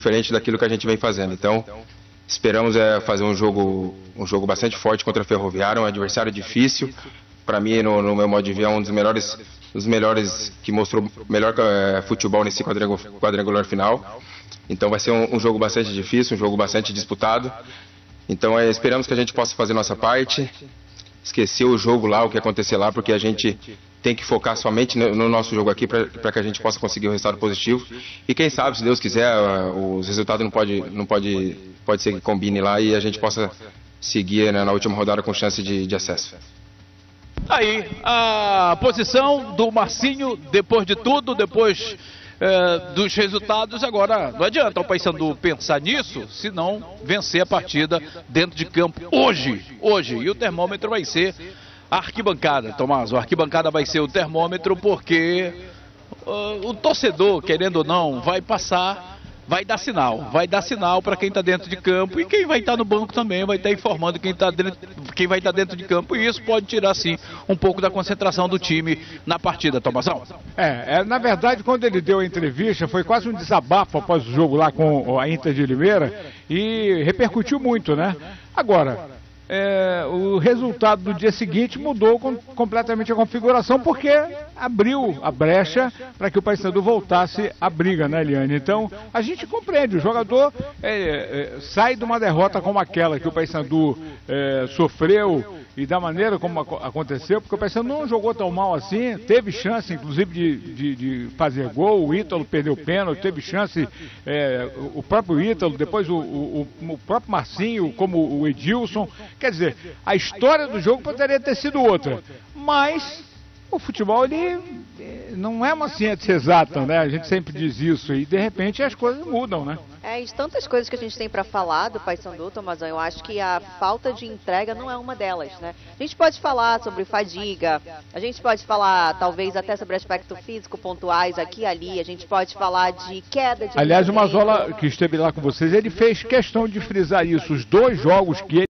diferente daquilo que a gente vem fazendo. Então, esperamos fazer um jogo bastante forte contra a Ferroviária, um adversário difícil. Para mim, no meu modo de ver, é um dos melhores que mostrou melhor futebol nesse quadrangular final. Então vai ser um jogo bastante difícil, um jogo bastante disputado. Então esperamos que a gente possa fazer nossa parte, esquecer o jogo lá, o que acontecer lá, porque a gente tem que focar somente no nosso jogo aqui para que a gente possa conseguir um resultado positivo. E quem sabe, se Deus quiser, os resultados pode ser que combine lá e a gente possa seguir, né, na última rodada com chance de acesso. Aí, a posição do Marcinho, depois de tudo, depois dos resultados, agora não adianta o Paysandu pensar nisso, se não vencer a partida dentro de campo hoje. E o termômetro vai ser a arquibancada, Tomás. A arquibancada vai ser o termômetro porque o torcedor, querendo ou não, vai passar, vai dar sinal para quem está dentro de campo, e quem vai estar no banco também vai estar informando quem vai estar dentro de campo, e isso pode tirar sim um pouco da concentração do time na partida, Tomazão. Na verdade, quando ele deu a entrevista, foi quase um desabafo após o jogo lá com a Inter de Limeira, e repercutiu muito, né? Agora, o resultado do dia seguinte mudou completamente a configuração, porque abriu a brecha para que o Paysandu voltasse à briga, né, Eliane? Então, a gente compreende, o jogador sai de uma derrota como aquela que o Paysandu sofreu e da maneira como aconteceu, porque o Paysandu não jogou tão mal assim, teve chance, inclusive, de fazer gol. O Ítalo perdeu o pênalti, teve chance, o próprio Ítalo, depois o próprio Marcinho, como o Edilson. Quer dizer, a história do jogo poderia ter sido outra, mas o futebol, ele não é uma ciência exata, né? A gente sempre diz isso, e de repente as coisas mudam, né? De tantas coisas que a gente tem para falar do Paysandu, Tomazão, eu acho que a falta de entrega não é uma delas, né? A gente pode falar sobre fadiga, a gente pode falar talvez até sobre aspecto físico pontuais aqui e ali, a gente pode falar de queda de... Aliás, o Mazola, que esteve lá com vocês, ele fez questão de frisar isso, os dois jogos que ele